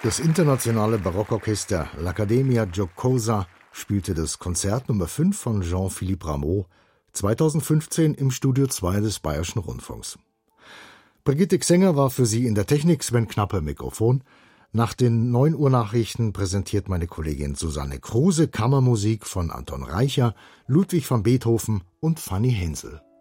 Das internationale Barockorchester L'Accademia Giocosa spielte das Konzert Nummer 5 von Jean-Philippe Rameau 2015 im Studio 2 des Bayerischen Rundfunks. Brigitte Xenger war für Sie in der Technik, Sven Knapper Mikrofon. Nach den 9 Uhr Nachrichten präsentiert meine Kollegin Susanne Kruse Kammermusik von Anton Reicher, Ludwig van Beethoven und Fanny Hensel.